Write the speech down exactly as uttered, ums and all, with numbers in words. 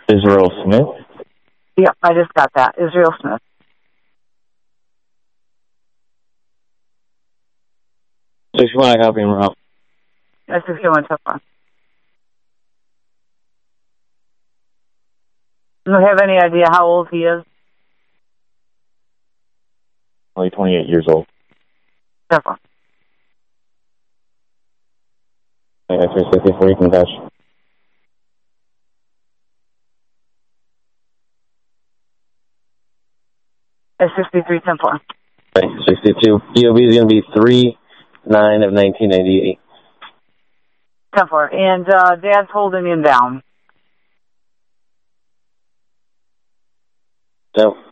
Israel Smith? Yep, I just got that. Israel Smith. sixty-one, I copy him out. That's sixty-one so far. Do you have any idea how old he is? Only twenty-eight years old. So far. X ray sixty-four, you can touch. At sixty-three, ten four. Okay, sixty-two. P O B is going to be three nine of nineteen ninety-eight. ten four. And uh, Dad's holding him down. So.